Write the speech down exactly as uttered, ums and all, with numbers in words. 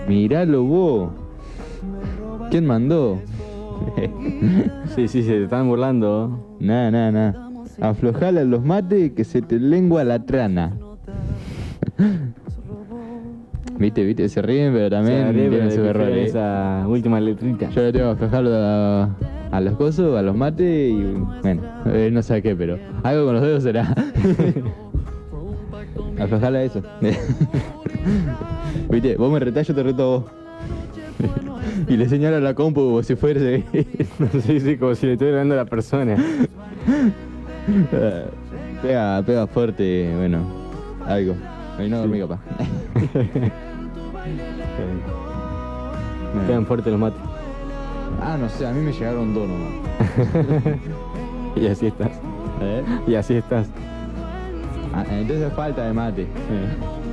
Miralo vos. ¿Quién mandó? Sí, sí, se te están burlando. Nada, nada, nada. Aflojale a los mates que se te lengua la trana. Viste, viste, se ríen, pero también tienen sus errores. Esa última letrita. Yo le tengo que aflojarlo a, a los cosos, a los mates y bueno, eh, no sé a qué, pero algo con los dedos será. Aflojarle a eso. Viste, vos me retás, yo te reto a vos. Y le señalo a la compu como si fuese. Sí, sí, como si le estuviera hablando a la persona. Pega, pega fuerte, bueno, algo. Ahí no dormí capaz. Pegan fuerte los mates. Ah, no sé, a mí me llegaron dos nomás. Y así estás. ¿Eh? Y así estás. Ah, entonces falta de mate.